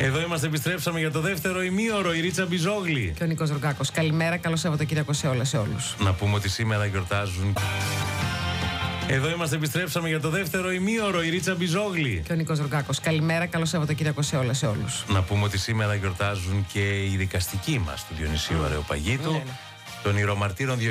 Εδώ είμαστε, επιστρέψαμε για το δεύτερο ημίωρο. Η Ρίτσα Μπιζόγλη και ο Νίκος Ρογκάκος. Καλημέρα, καλό Σαββατοκύριακο σε όλες, σε όλους. Να πούμε ότι σήμερα γιορτάζουν. Εδώ είμαστε, επιστρέψαμε για το δεύτερο ημίωρο. Η Ρίτσα Μπιζόγλη και ο Νίκος Ρογκάκος. Καλημέρα, καλό Σαββατοκύριακο σε όλες, σε όλους. Να πούμε ότι σήμερα γιορτάζουν και οι δικαστικοί μας του Διονυσίου Αρεοπαγίτου, των ιερομαρτύρων